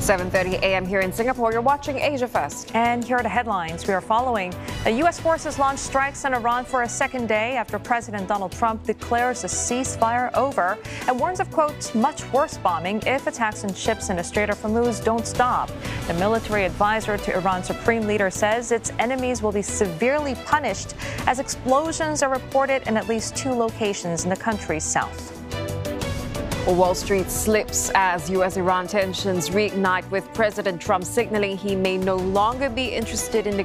7:30 a.m. here in Singapore. You're watching Asia First. And here are the headlines we are following. The U.S. forces launched strikes on Iran for a second day after President Donald Trump declares a ceasefire over and warns of, quote, much worse bombing if attacks on ships in the Strait of Hormuz don't stop. The military advisor to Iran's supreme leader says its enemies will be severely punished as explosions are reported in at least 2 locations in the country's south. Wall Street slips as U.S.-Iran tensions reignite, with President Trump signaling he may no longer be interested in